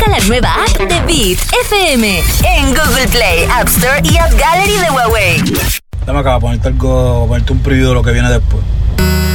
Descarga la nueva app de Beat FM en Google Play, App Store y App Gallery de Huawei. Dame acá, ponerte un preview de lo que viene después.